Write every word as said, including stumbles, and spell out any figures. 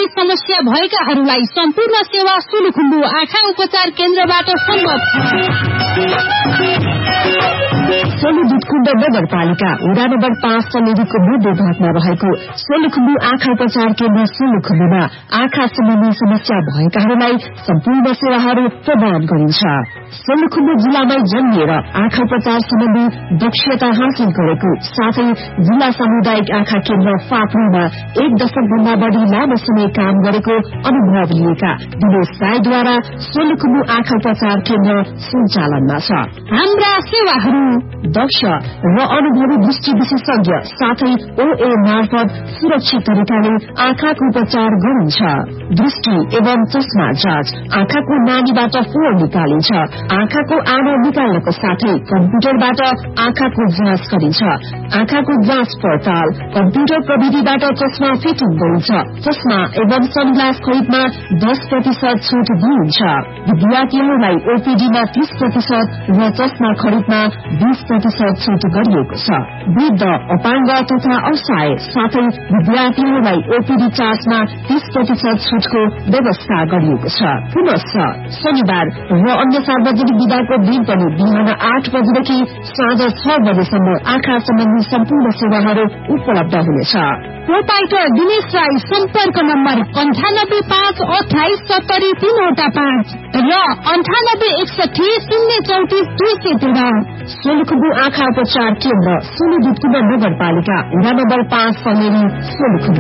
समस्या भएकाहरूलाई सम्पूर्ण सेवा सोलुखुम्बु आँखा उपचार केन्द्रबाट सम्भव सोलुदुधकुण्ड नगरपालिका वडा नम्बर पाँच समितिको मध्य भागमा रहेको सोलुखुम्बु आँखा उपचार केन्द्र सोलुखुम्बुमा आँखा सम्बन्धी समस्या भएकाहरूलाई सम्पूर्ण सेवाहरू प्रदान गरिन्छ। सोलुखुम्बु जिल्लामै जन्मिएर आँखा उपचार सम्बन्धी दक्षता हासिल गरेको साथै जिल्ला सामुदायिक आँखा केन्द्र फाप्रूमा एक दशक भन्दा बढ़ी लामो समय काम गरेको अनुभव लिएका दिनेश राईद्वारा सोलुखुम्बु आँखा उपचार केन्द्र सञ्चालनमा छ। हाम्रा सेवाहरू दक्ष र अनुभवी दृष्टि विशेषज्ञ साथै ओए मार्फत सुरक्षित तरिकाले आँखाको उपचार गरिन्छ। दृष्टि एवं चस्मा जाँच, आँखाको नानीबाट फोहोर निकालिन्छ, आँखाको आनो निकाल्नको साथै कम्प्युटरबाट आँखाको जाँच गरिन्छ। आँखाको जाँच पडताल, कम्प्युटर प्रविधिबाट चस्मा फिटिङ गरिन्छ। चस्मा एवं सनग्लास खरिदमा दस प्रतिशत छुट दिइन्छ। विद्यार्थीहरूलाई ओपीडीमा तीस प्रतिशत र चस्मा खरिदमा बीस प्रतिशत छुट गरिएको छ। वृद्ध, अपाङ्ग तथा असहाय साथै विद्यार्थीहरूलाई ओपीडी चार्जमा तीस प्रतिशत छुटको व्यवस्था गरिएको छ। पुनश्च शनिबार र अन्य सार्वजनिक दिनको दिन पनि बिहान आठ बजेदेखि साँझ छ बजेसम्म आँखा सम्बन्धी सम्पूर्ण सेवाहरू उपलब्ध हुनेछ। प्रोपाइटर दिनेश राई सम्पर्क नम्बर अन्ठानब्बे पाँच अठाइस सत्तरी तीनवटा पाँच र अन्ठानब्बे एकसठी शून्य चौतिस दुई सय तेह्र। सोलुखुम्बु आँखा उपचार केन्द्र सोलुदुधकुण्ड नगरपालिका वडा नम्बर पाँच समेरी सोलुखुम्बु।